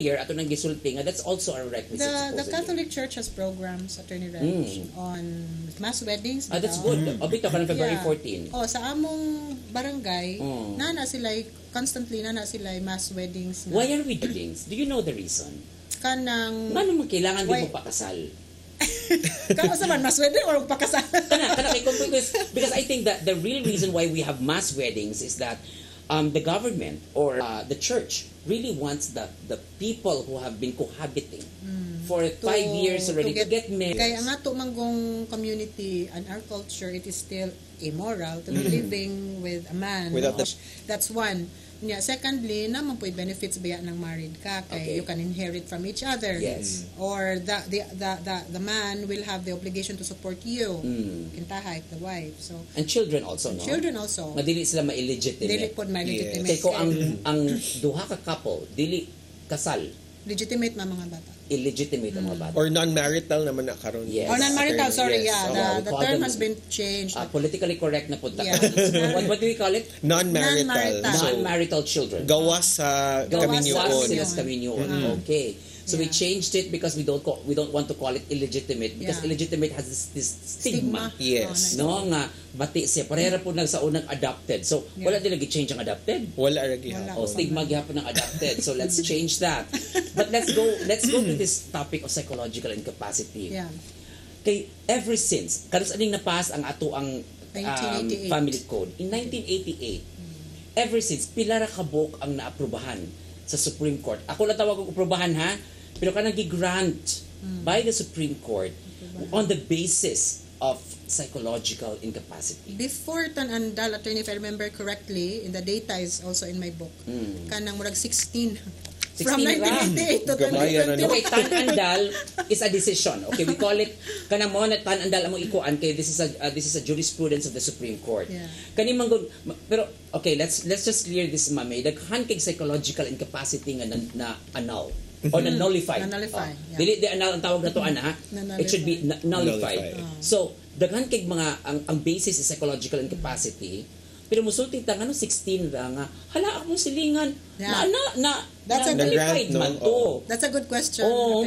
Here ato nang gisulti nga that's also a requisite. The Catholic Church has programs, Attorney Reg, on mass weddings. That's good. Obito ka ng February 14. Sa among barangay, nana sila constantly mass weddings. Why are we weddings? Do you know the reason? Kanang Ngano man kailangan di mo pakasal? Kamo sa man mass wedding or pakasal? Kana because I think that the real reason why we have mass weddings is that the government or the church really wants the people who have been cohabiting for 5 years already to get married. Kaya nga to manggong community and our culture, it is still immoral to be living with a man. That's one. Yeah, secondly, naman po benefits biya ng married ka kay you can inherit from each other. Yes. Or the man will have the obligation to support you. Kintahay, the wife. So and children also, no? Children also. Madili sila ma-illegitimate. Dili po ma-legitimate. Kaya ko ang duha ka couple, dili kasal. Legitimate na mga bata. Illegitimate ang mga bata. Or non-marital naman na karon. Yes. Or non-marital, sorry, yes. The term has been changed. Politically correct na punta. Yeah. What do we call it? Non-marital. Non-marital children. Gawas sa kaminyoon. Sila sa kaminyoon. Okay. So we changed it because we don't want to call it illegitimate because illegitimate has this stigma. Yes. No nga bati siya parehara po sa unang adopted. So wala din lagi change ang adopted. Wala lagi. Stigma gyapon ng adopted. So let's change that. But let's go to this topic of psychological incapacity. Yeah. Kay ever since karos aning napas ang ato ang 1988. family code in 1988. Ever since pila ra ka book ang naaprubahan sa Supreme Court. Ako lang tawag kong aprobahan ha, pero kanang gi-grant by the Supreme Court on the basis of psychological incapacity. Before Tan-Andal, attorney, if I remember correctly, in the data is also in my book, kanang murag 16. From 1988 to 2020. Okay, Tan-Andal is a decision. Okay, we call it kanang mo na Tan-Andal among ikuan kay this is a jurisprudence of the Supreme Court. Yeah. Kani manggod pero okay, let's just clear this mami. Daghan kay psychological incapacity nga na annul or na nullify. Dili di annul ang tawag nato ana. It should be nullified. So, daghan kay mga ang basis is psychological incapacity. Pero musulti ta ngano 16 ra nga hala akong silingan That's a nullified man to. That's a good question.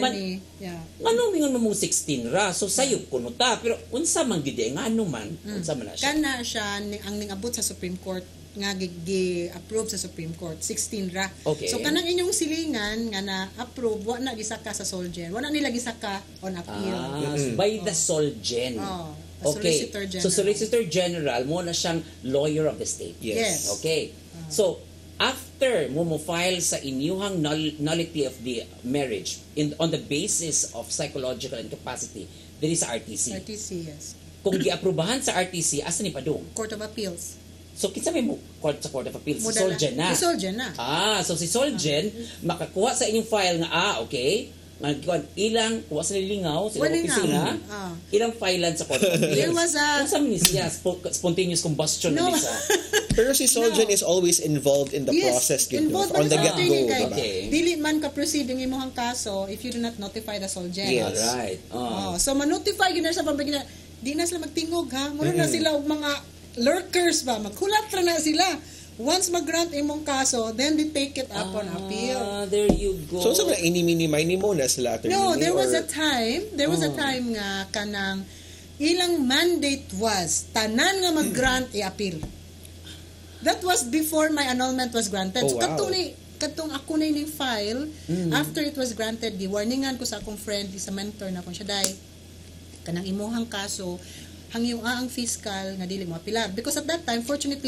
Ngano mingon mo 16 ra so sayop kuno ta pero unsa man gid ngano man unsa man na siya. Kana siya ang ning-abot sa Supreme Court nga gi-approve sa Supreme Court 16 ra. Okay. So kanang inyong silingan nga na-approve wa na gisaka sa Solgen. Wa na nila gisaka on appeal. By the Solgen. Okay. So Solicitor General mo na siyang lawyer of the state. Yes. Okay. So after mo file sa inyuhang nullity of the marriage on the basis of psychological incapacity, there is RTC. RTC, yes. Kung giaprubahan sa RTC, asa ni padung? Court of Appeals. So kinsa may sa Court of Appeals? Si Solgen na. Si Solgen na. So si Solgen makakuha sa inyong file nga okay. Ilang kuha sa lilingaw sa opisina. Ilang filean sa Court of Appeals. There was a spontaneous combustion no. Pero si Solgen is always involved in the process on the get-go. Dili man ka proceed ang imong kaso if you do not notify the Solgen. Yes. Right. So ma-notify gyud sa pambagina. Di na sila magtingog ha. Mura na sila og mga lurkers ba. Maghulat ra na sila. Once mag-grant imong kaso, then they take it up on appeal. There you go. So sa mga ini-mini-mini mo na sila? No, there was a time nga kanang ilang mandate was tanan nga mag-grant i-appeal. That was before my annulment was granted. So katong ako na yung file, after it was granted, di-warningan ko sa akong friend, sa mentor na kung siya day, kanang imuhang kaso, hangyo ang fiscal nga dili mo apilar. Because at that time, fortunately,